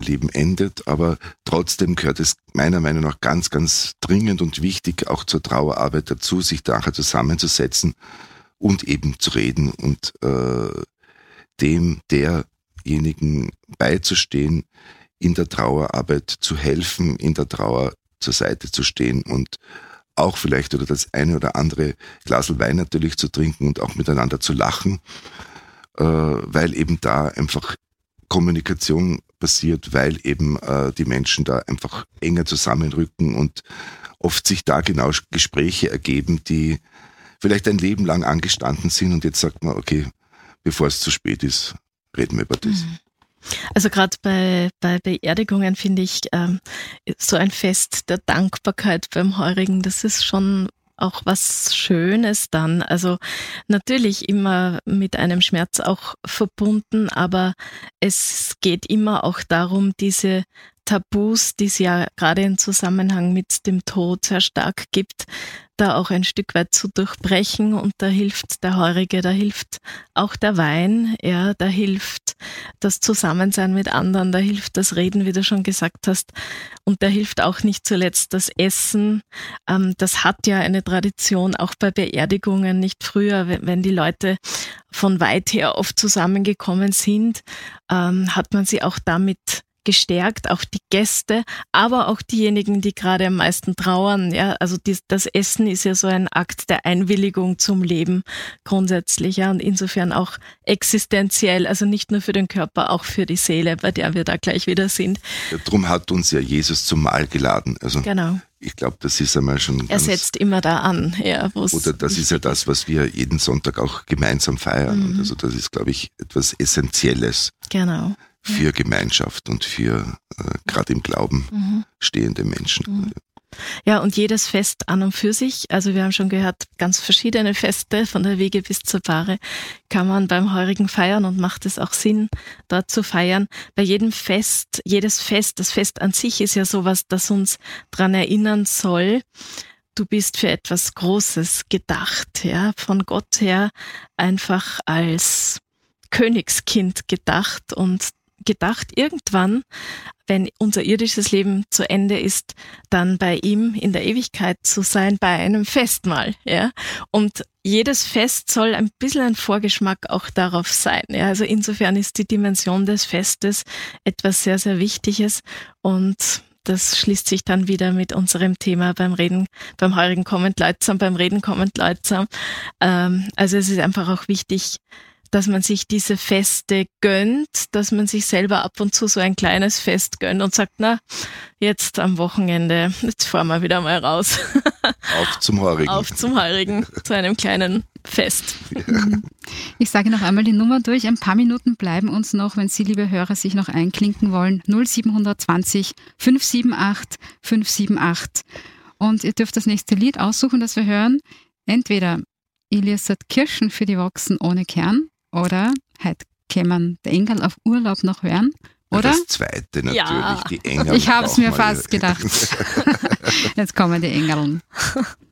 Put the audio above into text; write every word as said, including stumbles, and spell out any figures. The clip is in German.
Leben endet, aber trotzdem gehört es meiner Meinung nach ganz, ganz dringend und wichtig auch zur Trauerarbeit dazu, sich nachher zusammenzusetzen und eben zu reden und äh, dem, derjenigen beizustehen, in der Trauerarbeit zu helfen, in der Trauer zur Seite zu stehen und auch vielleicht oder das eine oder andere Glasl Wein natürlich zu trinken und auch miteinander zu lachen, äh, weil eben da einfach Kommunikation passiert, weil eben äh, die Menschen da einfach enger zusammenrücken und oft sich da genau Gespräche ergeben, die vielleicht ein Leben lang angestanden sind und jetzt sagt man, okay, bevor es zu spät ist, reden wir über das. Also gerade bei, bei Beerdigungen finde ich ähm, so ein Fest der Dankbarkeit beim Heurigen, das ist schon auch was Schönes dann. Also natürlich immer mit einem Schmerz auch verbunden, aber es geht immer auch darum, diese Tabus, die es ja gerade im Zusammenhang mit dem Tod sehr stark gibt, da auch ein Stück weit zu durchbrechen, und da hilft der Heurige, da hilft auch der Wein, ja, da hilft das Zusammensein mit anderen, da hilft das Reden, wie du schon gesagt hast, und da hilft auch nicht zuletzt das Essen. Ähm, das hat ja eine Tradition, auch bei Beerdigungen, nicht früher, wenn die Leute von weit her oft zusammengekommen sind, ähm, hat man sie auch damit gestärkt, auch die Gäste, aber auch diejenigen, die gerade am meisten trauern. Ja, also dies, das Essen ist ja so ein Akt der Einwilligung zum Leben grundsätzlich, ja, und insofern auch existenziell, also nicht nur für den Körper, auch für die Seele, bei der wir da gleich wieder sind. Ja, drum hat uns ja Jesus zum Mahl geladen. Also genau. Ich glaube, das ist einmal schon ganz... Er setzt immer da an. Ja, oder das ist ja das, was wir jeden Sonntag auch gemeinsam feiern. Mhm. Also das ist, glaube ich, etwas Essentielles. Genau. Für Gemeinschaft und für äh, gerade im Glauben mhm. stehende Menschen. Mhm. Ja, und jedes Fest an und für sich, also wir haben schon gehört, ganz verschiedene Feste, von der Wiege bis zur Bahre, kann man beim Heurigen feiern und macht es auch Sinn, dort zu feiern. Bei jedem Fest, jedes Fest, das Fest an sich ist ja sowas, das uns dran erinnern soll, du bist für etwas Großes gedacht, ja, von Gott her einfach als Königskind gedacht und gedacht, irgendwann, wenn unser irdisches Leben zu Ende ist, dann bei ihm in der Ewigkeit zu sein, bei einem Festmahl, ja. Und jedes Fest soll ein bisschen ein Vorgeschmack auch darauf sein, ja. Also insofern ist die Dimension des Festes etwas sehr, sehr Wichtiges, und das schließt sich dann wieder mit unserem Thema beim Reden, beim Heurigen kommend Leutsam, beim Reden kommend Leutsam. Ähm, also es ist einfach auch wichtig, dass man sich diese Feste gönnt, dass man sich selber ab und zu so ein kleines Fest gönnt und sagt, na, jetzt am Wochenende, jetzt fahren wir wieder mal raus. Auf zum Heurigen. Auf zum Heurigen, zu einem kleinen Fest. Ja. Ich sage noch einmal die Nummer durch. Ein paar Minuten bleiben uns noch, wenn Sie, liebe Hörer, sich noch einklinken wollen. null sieben zwei null fünf sieben acht fünf sieben acht. Und ihr dürft das nächste Lied aussuchen, das wir hören. Entweder Eliasat Kirschen für die Wachsen ohne Kern, oder heute kämen der Engel auf Urlaub noch hören, oder? Das zweite natürlich, ja. die Engel. Ich habe es mir fast gedacht. Jetzt kommen die Engeln.